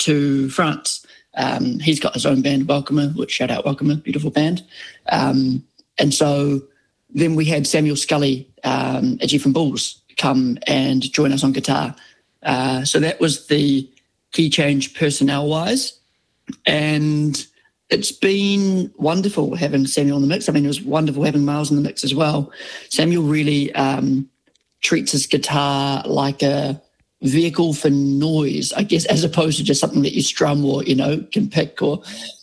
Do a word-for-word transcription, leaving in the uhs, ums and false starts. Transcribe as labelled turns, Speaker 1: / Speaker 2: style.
Speaker 1: to France. Um, he's got his own band, Welcomer, which shout out Welcomer, beautiful band. Um, and so then we had Samuel Scully, um, Itchy from Bulls, come and join us on guitar. Uh, so that was the key change personnel-wise. And it's been wonderful having Samuel in the mix. I mean, it was wonderful having Miles in the mix as well. Samuel really um, treats his guitar like a vehicle for noise, I guess, as opposed to just something that you strum or, you know, can pick. Or